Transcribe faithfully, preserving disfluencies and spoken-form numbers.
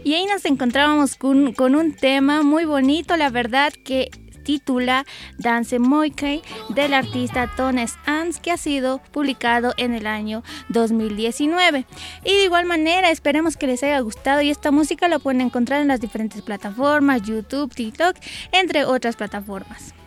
Y ahí nos encontrábamos con, con un tema muy bonito, la verdad, que titula Dance Moikei del artista Tones Ans, que ha sido publicado en el año dos mil diecinueve. Y de igual manera esperemos que les haya gustado, y esta música la pueden encontrar en las diferentes plataformas, YouTube, TikTok, entre otras plataformas.